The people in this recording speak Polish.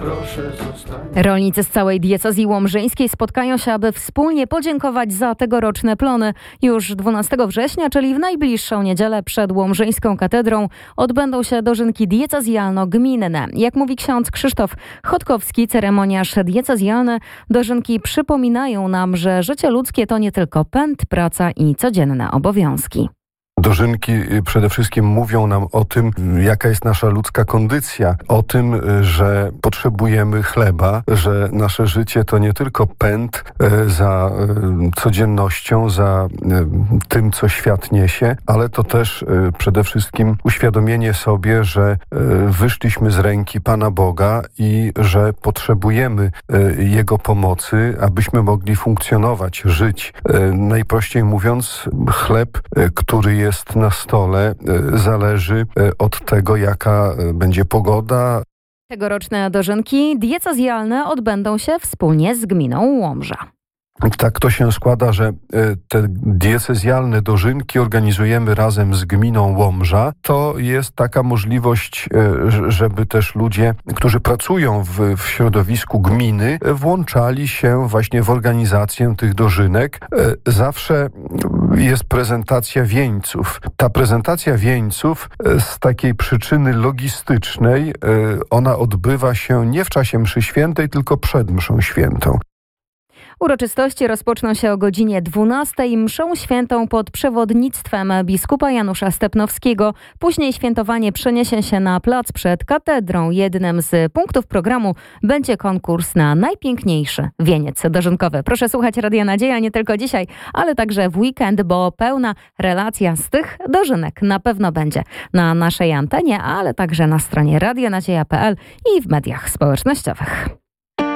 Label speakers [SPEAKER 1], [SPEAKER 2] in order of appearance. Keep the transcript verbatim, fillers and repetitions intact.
[SPEAKER 1] proszę zostań.
[SPEAKER 2] Rolnicy z całej diecezji łomżyńskiej spotkają się, aby wspólnie podziękować za tegoroczne plony. Już dwunastego września, czyli w najbliższą niedzielę przed Łomżyńską katedrą, odbędą się dożynki diecezjalno-gminne. Jak mówi ksiądz Krzysztof Chodkowski, ceremoniarz diecezjalny, dożynki przypominają nam, że życie ludzkie to nie tylko pęd, praca i codzienne obowiązki.
[SPEAKER 3] Dożynki przede wszystkim mówią nam o tym, jaka jest nasza ludzka kondycja, o tym, że potrzebujemy chleba, że nasze życie to nie tylko pęd za codziennością, za tym, co świat niesie, ale to też przede wszystkim uświadomienie sobie, że wyszliśmy z ręki Pana Boga i że potrzebujemy Jego pomocy, abyśmy mogli funkcjonować, żyć. Najprościej mówiąc, chleb, który jest jest na stole, zależy od tego, jaka będzie pogoda.
[SPEAKER 2] Tegoroczne dożynki diecezjalne odbędą się wspólnie z gminą Łomża.
[SPEAKER 3] Tak to się składa, że te diecezjalne dożynki organizujemy razem z gminą Łomża. To jest taka możliwość, żeby też ludzie, którzy pracują w, w środowisku gminy, włączali się właśnie w organizację tych dożynek. Zawsze jest prezentacja wieńców. Ta prezentacja wieńców z takiej przyczyny logistycznej, ona odbywa się nie w czasie mszy świętej, tylko przed mszą świętą.
[SPEAKER 2] Uroczystości rozpoczną się o godzinie dwunastej mszą świętą pod przewodnictwem biskupa Janusza Stepnowskiego. Później świętowanie przeniesie się na plac przed katedrą. Jednym z punktów programu będzie konkurs na najpiękniejszy wieniec dożynkowy. Proszę słuchać Radia Nadzieja nie tylko dzisiaj, ale także w weekend, bo pełna relacja z tych dożynek na pewno będzie na naszej antenie, ale także na stronie radio nadzieja kropka p l i w mediach społecznościowych.